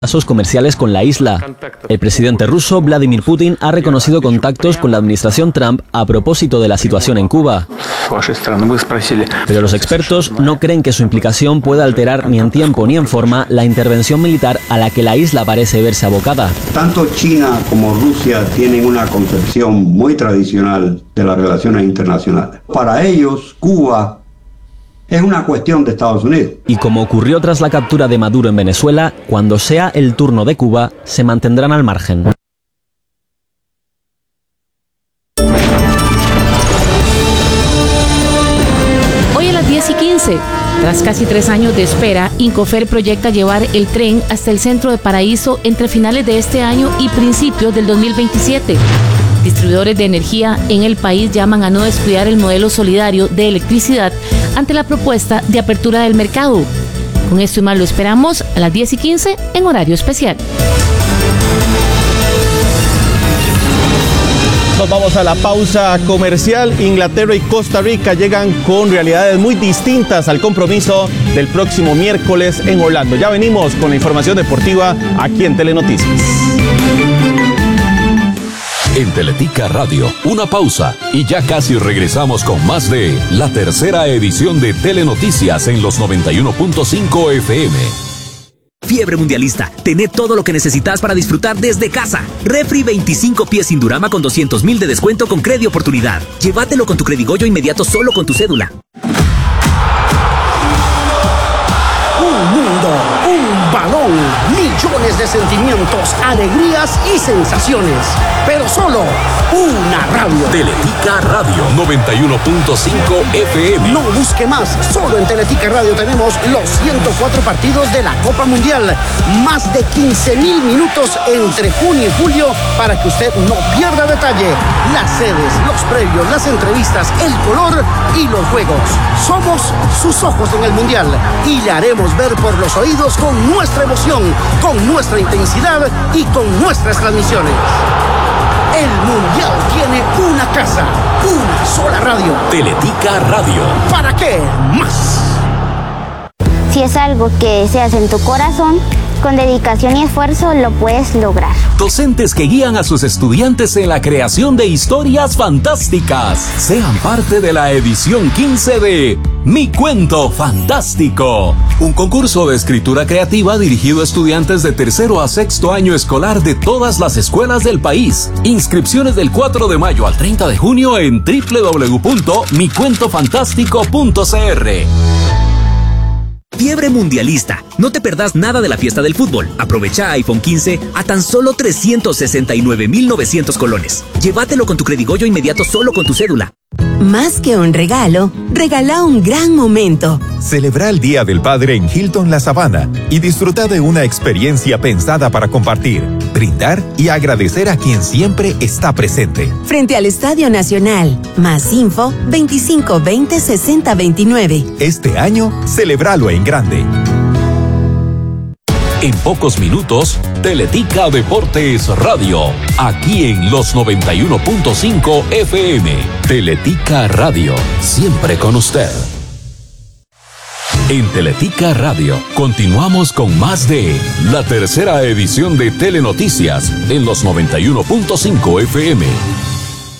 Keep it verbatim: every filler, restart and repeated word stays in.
lazos comerciales con la isla. El presidente ruso Vladimir Putin ha reconocido contactos con la administración Trump a propósito de la situación en Cuba. Pero los expertos no creen que su implicación pueda alterar ni en tiempo ni en forma la intervención militar a la que la isla parece verse abocada. Tanto China como Rusia tienen una concepción muy tradicional de las relaciones internacionales. Para ellos, Cuba es una cuestión de Estados Unidos. Y como ocurrió tras la captura de Maduro en Venezuela, cuando sea el turno de Cuba, se mantendrán al margen. Hoy a las diez y quince, tras casi tres años de espera, Incofer proyecta llevar el tren hasta el centro de Paraíso entre finales de este año y principios del dos mil veintisiete. Distribuidores de energía en el país llaman a no descuidar el modelo solidario de electricidad ante la propuesta de apertura del mercado. Con esto y más lo esperamos a las diez y quince en horario especial. Nos vamos a la pausa comercial. Inglaterra y Costa Rica llegan con realidades muy distintas al compromiso del próximo miércoles en Orlando. Ya venimos con la información deportiva aquí en Telenoticias. En Teletica Radio, una pausa y ya casi regresamos con más de la tercera edición de Telenoticias en los noventa y uno punto cinco F M. Fiebre Mundialista, tené todo lo que necesitas para disfrutar desde casa. Refri veinticinco pies sin Durama con doscientos mil de descuento con Credi Oportunidad. Llévatelo con tu Credigoyo inmediato solo con tu cédula. Un mundo, un balón, millones de sentimientos, alegrías y sensaciones. Pero solo una radio. Teletica Radio noventa y uno punto cinco F M. No busque más, solo en Teletica Radio tenemos los ciento cuatro partidos de la Copa Mundial. Más de quince mil minutos entre junio y julio para que usted no pierda detalle. Las sedes, los previos, las entrevistas, el color y los juegos. Somos sus ojos en el Mundial y le haremos ver por los oídos con nuestra emoción, con nuestra intensidad y con nuestras transmisiones. El Mundial tiene una casa, una sola radio. Teletica Radio. ¿Para qué más? Si es algo que deseas en tu corazón, con dedicación y esfuerzo lo puedes lograr. Docentes que guían a sus estudiantes en la creación de historias fantásticas. Sean parte de la edición quince de Mi Cuento Fantástico. Un concurso de escritura creativa dirigido a estudiantes de tercero a sexto año escolar de todas las escuelas del país. Inscripciones del cuatro de mayo al treinta de junio en doble u doble u doble u punto mi cuento fantástico punto c r. Fiebre Mundialista. No te perdás nada de la fiesta del fútbol. Aprovecha iPhone quince a tan solo trescientos sesenta y nueve mil novecientos colones. Llévatelo con tu Credigoyo inmediato solo con tu cédula. Más que un regalo, regala un gran momento. Celebra el Día del Padre en Hilton La Sabana y disfruta de una experiencia pensada para compartir, brindar y agradecer a quien siempre está presente. Frente al Estadio Nacional. Más info veinticinco veinte sesenta veintinueve. Este año, celébralo en grande. En pocos minutos, Teletica Deportes Radio, aquí en los noventa y uno punto cinco F M. Teletica Radio, siempre con usted. En Teletica Radio, continuamos con más de la tercera edición de Telenoticias en los noventa y uno punto cinco F M.